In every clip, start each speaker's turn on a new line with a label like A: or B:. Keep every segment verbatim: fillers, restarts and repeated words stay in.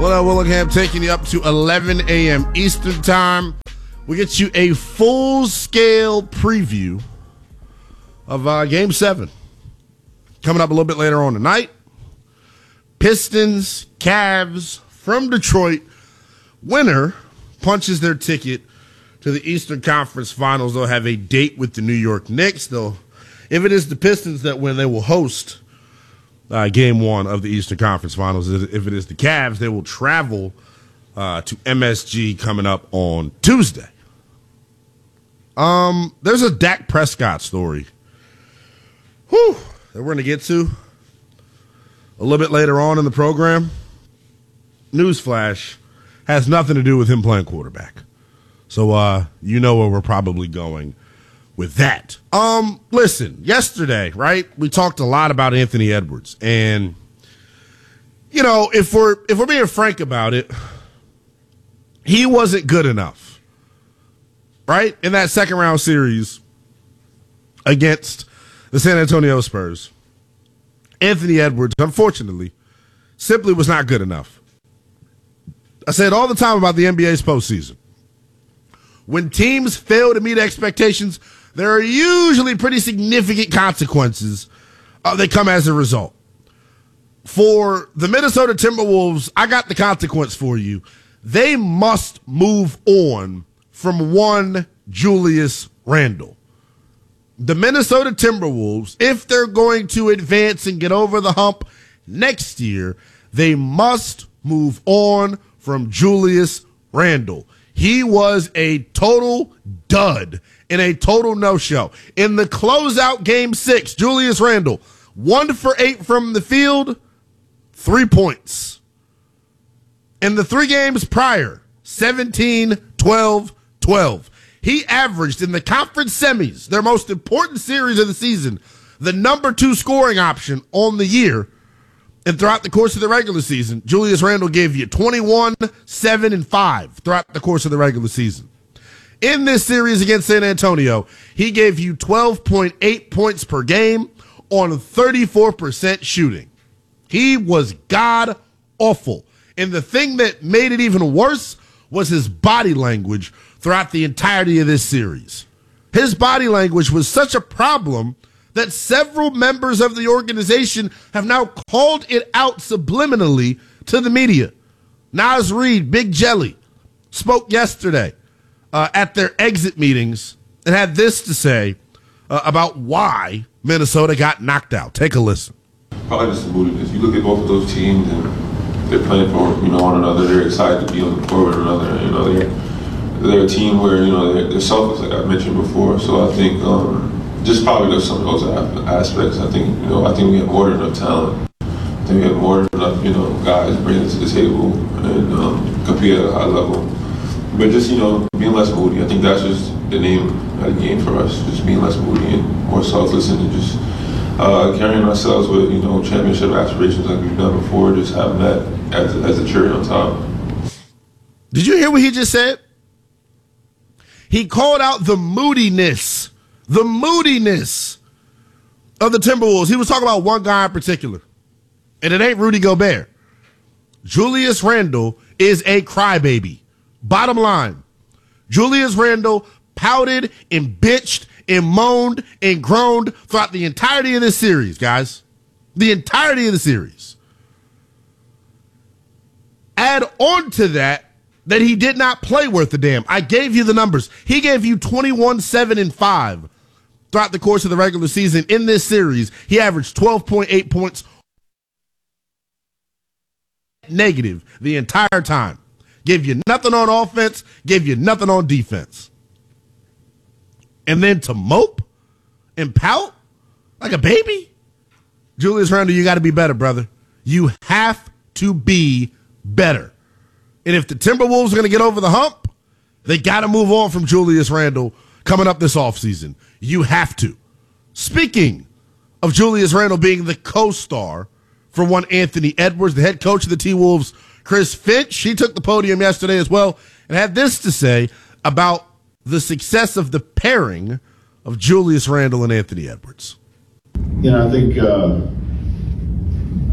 A: Will Willingham taking you up to eleven a.m. Eastern Time. We get you a full-scale preview of uh, Game seven. Coming up a little bit later on tonight. Pistons, Cavs from Detroit. Winner punches their ticket to the Eastern Conference Finals. They'll have a date with the New York Knicks. They'll, if it is the Pistons that win, they will host uh, Game one of the Eastern Conference Finals. If it is the Cavs, they will travel uh, to M S G coming up on Tuesday. Um, there's a Dak Prescott story whew, that we're going to get to a little bit later on in the program. Newsflash, has nothing to do with him playing quarterback. So uh, you know where we're probably going with that. Um, listen, yesterday, right, we talked a lot about Anthony Edwards. And, you know, if we're if we're being frank about it, he wasn't good enough. Right? In that second round series against the San Antonio Spurs, Anthony Edwards, unfortunately, simply was not good enough. I say it all the time about the N B A's postseason. When teams fail to meet expectations, there are usually pretty significant consequences uh, that come as a result. For the Minnesota Timberwolves, I got the consequence for you. They must move on from one Julius Randle. The Minnesota Timberwolves, if they're going to advance and get over the hump next year, they must move on from Julius Randle. He was a total dud and a total no-show. In the closeout game six, Julius Randle, one for eight from the field, three points. In the three games prior, seventeen, twelve, twelve. He averaged in the conference semis, their most important series of the season, the number two scoring option on the year. And throughout the course of the regular season, Julius Randle gave you twenty-one, seven, and five throughout the course of the regular season. In this series against San Antonio, he gave you twelve point eight points per game on thirty-four percent shooting. He was god-awful. And the thing that made it even worse was his body language throughout the entirety of this series. His body language was such a problem that several members of the organization have now called it out subliminally to the media. Naz Reid, Big Jelly, spoke yesterday uh, at their exit meetings and had this to say uh, about why Minnesota got knocked out. Take a listen.
B: Probably just the moodiness. You look at both of those teams and they're playing for, you know, one another. They're excited to be on the court with another. You know, they're they're a team where, you know, they're, they're selfless, like I mentioned before. So I think um, just probably there's some of those aspects. I think, you know, I think we have more than enough talent. I think we have more than enough, you know, guys bringing to the table and um, compete at a high level. But just, you know, being less moody. I think that's just the name of the game for us. Just being less moody and more selfless and just uh, carrying ourselves with, you know, championship aspirations like we've done before. Just having that as, as a cherry on top.
A: Did you hear what he just said? He called out the moodiness, the moodiness of the Timberwolves. He was talking about one guy in particular, and it ain't Rudy Gobert. Julius Randle is a crybaby. Bottom line, Julius Randle pouted and bitched and moaned and groaned throughout the entirety of this series, guys. The entirety of the series. Add on to that, that he did not play worth a damn. I gave you the numbers. He gave you twenty-one, seven, and five throughout the course of the regular season. In this series, he averaged twelve point eight points negative the entire time. Gave you nothing on offense, gave you nothing on defense. And then to mope and pout like a baby? Julius Randle, you got to be better, brother. You have to be better. And if the Timberwolves are going to get over the hump, they got to move on from Julius Randle coming up this offseason. You have to. Speaking of Julius Randle being the co-star for one Anthony Edwards, the head coach of the T-Wolves, Chris Finch, he took the podium yesterday as well and had this to say about the success of the pairing of Julius Randle and Anthony Edwards.
C: You know, I think uh,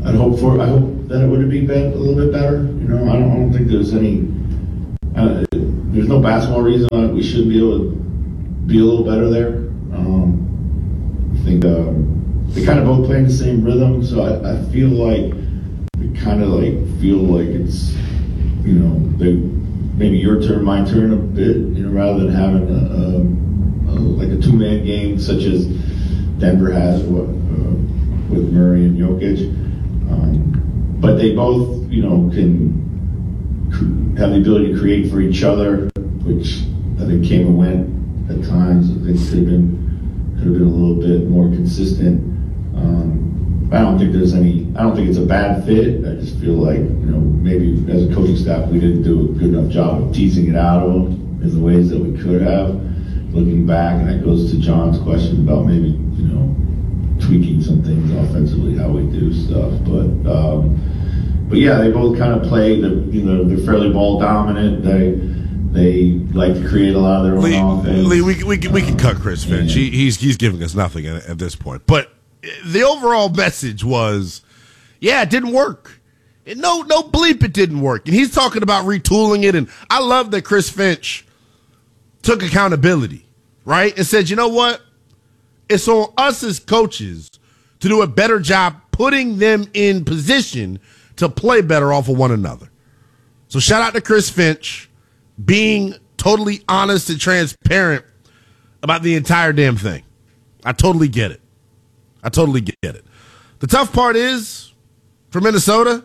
C: I'd hope for. I hope that it would be bad, a little bit better. You know, I don't, I don't think there's any. Uh, there's no basketball reason why we shouldn't be able to be a little better there. Um, I think um, they kind of both play in the same rhythm, so I, I feel like we kind of like feel like it's, you know, they, maybe your turn, my turn a bit, you know, rather than having a, a, a like a two-man game such as Denver has what, uh, with Murray and Jokic. Um, but they both, you know, can have the ability to create for each other, which I think came and went at times. I think could have been could have been a little bit more consistent. Um, I don't think there's any. I don't think it's a bad fit. I just feel like, you know, maybe as a coaching staff we didn't do a good enough job of teasing it out of them in the ways that we could have. Looking back, and that goes to John's question about maybe, you know, tweaking some things offensively, how we do stuff, but. Um, But yeah, they both kind of play. The, you know, they're fairly ball dominant. They they like to create a lot of their own
A: Lee,
C: offense.
A: Lee, we we can, we can
C: um,
A: cut Chris Finch. He, he's he's giving us nothing at, at this point. But the overall message was, yeah, it didn't work. It, no no bleep, it didn't work. And he's talking about retooling it. And I love that Chris Finch took accountability, right, and said, you know what, it's on us as coaches to do a better job putting them in position to play better off of one another. So shout out to Chris Finch being totally honest and transparent about the entire damn thing. I totally get it. I totally get it. The tough part is, for Minnesota,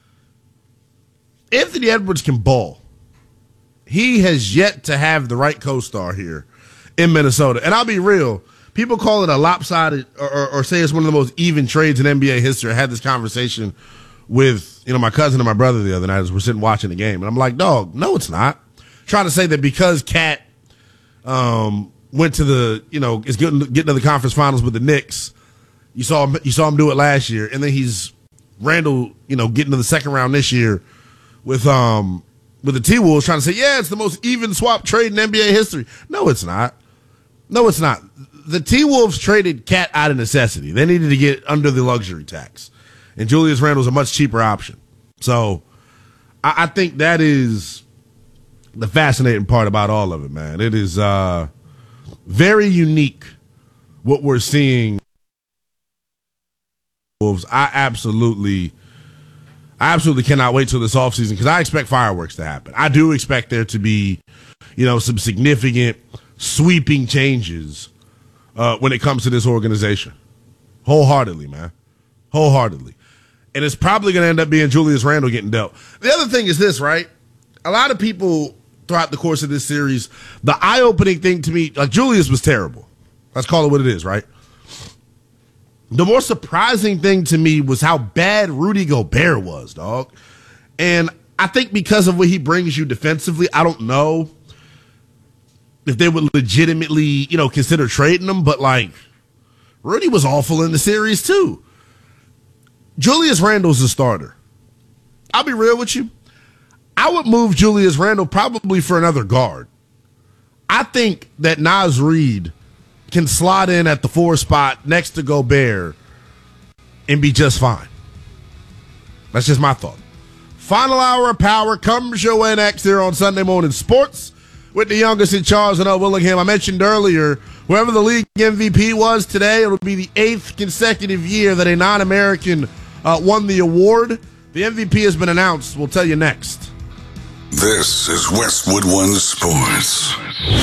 A: Anthony Edwards can ball. He has yet to have the right co-star here in Minnesota. And I'll be real, people call it a lopsided or, or, or say it's one of the most even trades in N B A history. I had this conversation with, you know, my cousin and my brother the other night as we're sitting watching the game. And I'm like, dog, no, it's not. Trying to say that because Cat um, went to the, you know, is getting, getting to the conference finals with the Knicks. You saw him, you saw him do it last year. And then he's Randall, you know, getting to the second round this year with um with the T-Wolves, trying to say, yeah, it's the most even swap trade in N B A history. No, it's not. No, it's not. The T-Wolves traded Cat out of necessity. They needed to get under the luxury tax. And Julius Randle's a much cheaper option. So I, I think that is the fascinating part about all of it, man. It is uh, very unique what we're seeing. Wolves. I absolutely, I absolutely cannot wait till this offseason because I expect fireworks to happen. I do expect there to be, you know, some significant sweeping changes uh, when it comes to this organization. Wholeheartedly, man. Wholeheartedly. And it's probably going to end up being Julius Randle getting dealt. The other thing is this, right? A lot of people throughout the course of this series, the eye-opening thing to me, like Julius was terrible. Let's call it what it is, right? The more surprising thing to me was how bad Rudy Gobert was, dog. And I think because of what he brings you defensively, I don't know if they would legitimately, you know, consider trading him. But, like, Rudy was awful in the series, too. Julius Randle's the starter. I'll be real with you. I would move Julius Randle probably for another guard. I think that Naz Reid can slot in at the four spot next to Gobert and be just fine. That's just my thought. Final hour of power comes your way next here on Sunday Morning Sports with the youngest in Charles and L. Willingham. I mentioned earlier, whoever the league M V P was today, it'll be the eighth consecutive year that a non-American uh, won the award. The M V P has been announced. We'll tell you next.
D: This is Westwood One Sports.